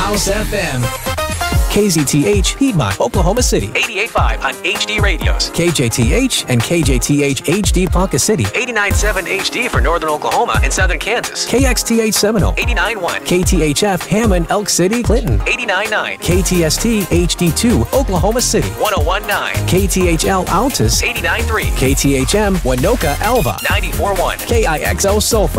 House FM. KZTH, Piedmont, Oklahoma City. 88.5 on HD radios. KJTH and KJTH HD Ponca City. 89.7 HD for Northern Oklahoma and Southern Kansas. KXTH Seminole. 89.1. KTHF Hammond, Elk City, Clinton. 89.9. KTST HD2, Oklahoma City. 101.9. KTHL Altus. 89.3. KTHM Winoka, Alva. 94.1. KIXO Sulphur.